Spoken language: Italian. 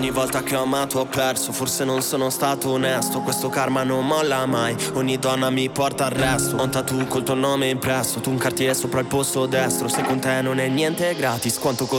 Ogni volta che ho amato ho perso, forse non sono stato onesto. Questo karma non molla mai, ogni donna mi porta al resto. Ho un tattoo col tuo nome impresso, tu un cartiere sopra il posto destro. Se con te non è niente gratis, quanto costa